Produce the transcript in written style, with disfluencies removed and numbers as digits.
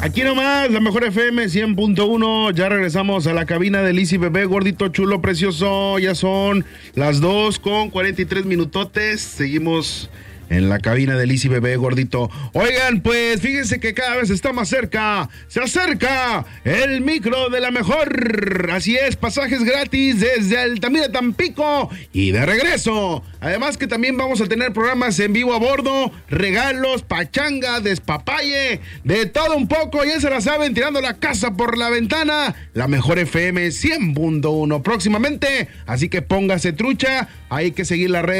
Aquí nomás, la mejor FM 100.1. Ya regresamos a la cabina de Lizy Bebé, gordito, chulo, precioso. Ya son las 2:43 minutotes. Seguimos en la cabina de Lizy Bebé, gordito. Oigan, pues fíjense que cada vez está más cerca. Se acerca el micro de la mejor. Así es, pasajes gratis desde Altamira, Tampico y de regreso. Además que también vamos a tener programas en vivo a bordo, regalos, pachanga, despapalle, de todo un poco. Ya se la saben, tirando la casa por la ventana. La mejor FM 100.1 próximamente. Así que póngase trucha. Hay que seguir la red.